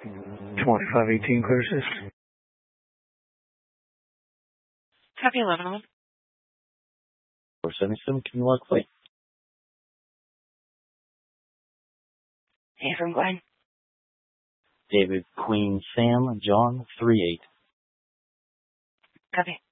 2518 clear assist. Copy 11. 477, can you log flight? Hey, from Glenn. David, Queen, Sam, John, 38. Copy.